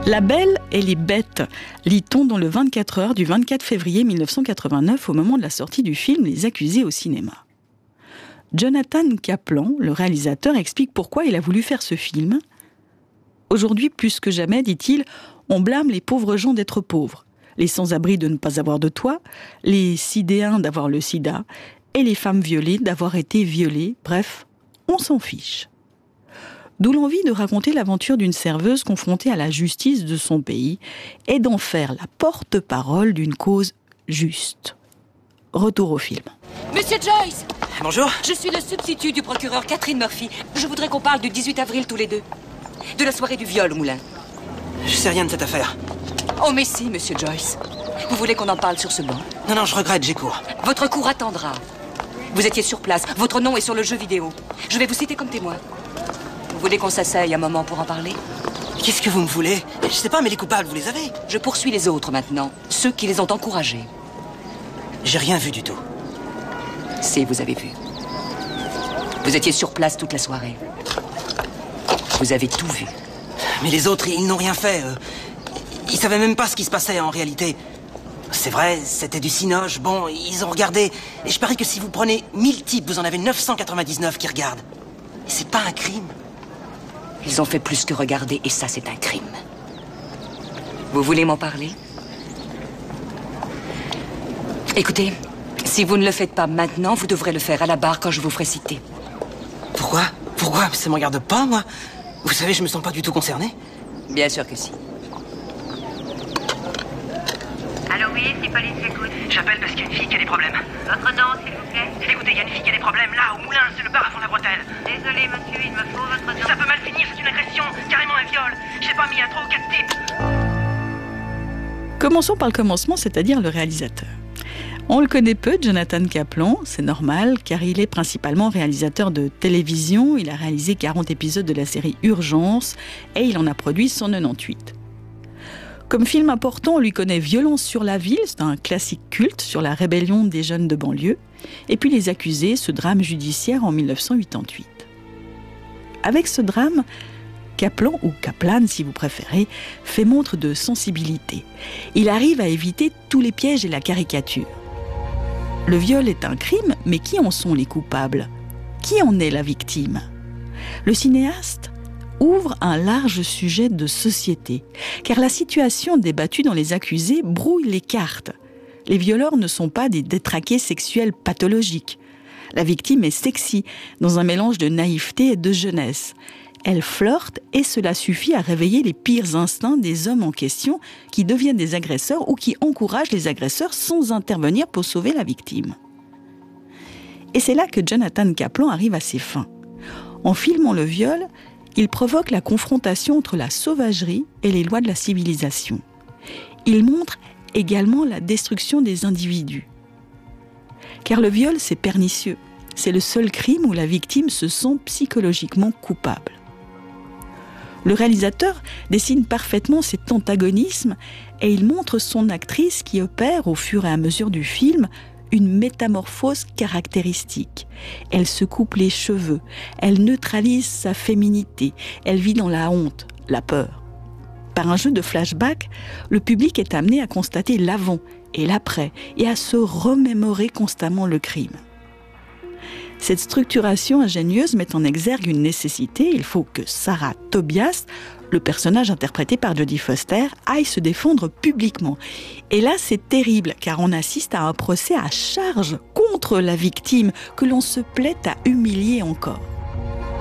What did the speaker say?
La Belle et les Bêtes, lit-on dans le 24 heures du 24 février 1989 au moment de la sortie du film Les Accusés au cinéma. Jonathan Kaplan, le réalisateur, explique pourquoi il a voulu faire ce film. Aujourd'hui, plus que jamais, dit-il, on blâme les pauvres gens d'être pauvres, les sans-abri de ne pas avoir de toit, les sidéens d'avoir le sida, et les femmes violées d'avoir été violées, bref, on s'en fiche. D'où l'envie de raconter l'aventure d'une serveuse confrontée à la justice de son pays et d'en faire la porte-parole d'une cause juste. Retour au film. Monsieur Joyce! Bonjour. Je suis le substitut du procureur Catherine Murphy. Je voudrais qu'on parle du 18 avril tous les deux. De la soirée du viol au moulin. Je sais rien de cette affaire. Oh mais si, monsieur Joyce. Vous voulez qu'on en parle sur ce banc? Non, je regrette, j'ai cours. Votre cours attendra. Vous étiez sur place, votre nom est sur le jeu vidéo. Je vais vous citer comme témoin. Vous voulez qu'on s'asseye un moment pour en parler? Qu'est-ce que vous me voulez? Je sais pas, mais les coupables, vous les avez? Je poursuis les autres maintenant, ceux qui les ont encouragés. J'ai rien vu du tout. Si, vous avez vu. Vous étiez sur place toute la soirée. Vous avez tout vu. Mais les autres, ils n'ont rien fait. Ils savaient même pas ce qui se passait en réalité. C'est vrai, c'était du cinoche. Bon, ils ont regardé. Et je parie que si vous prenez 1000 types, vous en avez 999 qui regardent. Et c'est pas un crime. Ils ont fait plus que regarder, et ça, c'est un crime. Vous voulez m'en parler? Écoutez, si vous ne le faites pas maintenant, vous devrez le faire à la barre quand je vous ferai citer. Pourquoi? Ça me regarde pas, moi. Vous savez, je me sens pas du tout concerné. Bien sûr que si. Allô, oui, c'est police, j'écoute. J'appelle parce qu'il y a une fille qui a des problèmes. Votre nom, s'il vous plaît? Écoutez, il y a une fille qui a des problèmes là, au moulin, c'est le bar avant la bretelle. Désolé, monsieur, il me faut votre nom. Ça peut mal finir, c'est une agression, carrément un viol. J'ai pas mis un 3 ou 4 types. Commençons par le commencement, c'est-à-dire le réalisateur. On le connaît peu, Jonathan Kaplan, c'est normal, car il est principalement réalisateur de télévision. Il a réalisé 40 épisodes de la série Urgence et il en a produit 198. Comme film important, on lui connaît Violence sur la ville, c'est un classique culte sur la rébellion des jeunes de banlieue, et puis Les Accusés, ce drame judiciaire en 1988. Avec ce drame, Kaplan, ou Kaplan si vous préférez, fait montre de sensibilité. Il arrive à éviter tous les pièges et la caricature. Le viol est un crime, mais qui en sont les coupables? Qui en est la victime? Le cinéaste ouvre un large sujet de société, car la situation débattue dans Les Accusés brouille les cartes. Les violeurs ne sont pas des détraqués sexuels pathologiques. La victime est sexy, dans un mélange de naïveté et de jeunesse. Elle flirte et cela suffit à réveiller les pires instincts des hommes en question qui deviennent des agresseurs ou qui encouragent les agresseurs sans intervenir pour sauver la victime. Et c'est là que Jonathan Kaplan arrive à ses fins. En filmant le viol, il provoque la confrontation entre la sauvagerie et les lois de la civilisation. Il montre également la destruction des individus. Car le viol, c'est pernicieux. C'est le seul crime où la victime se sent psychologiquement coupable. Le réalisateur dessine parfaitement cet antagonisme et il montre son actrice qui opère au fur et à mesure du film une métamorphose caractéristique. Elle se coupe les cheveux, elle neutralise sa féminité, elle vit dans la honte, la peur. Par un jeu de flashback, le public est amené à constater l'avant et l'après et à se remémorer constamment le crime. Cette structuration ingénieuse met en exergue une nécessité. Il faut que Sarah Tobias, le personnage interprété par Jodie Foster, aille se défendre publiquement. Et là, c'est terrible, car on assiste à un procès à charge contre la victime que l'on se plaît à humilier encore.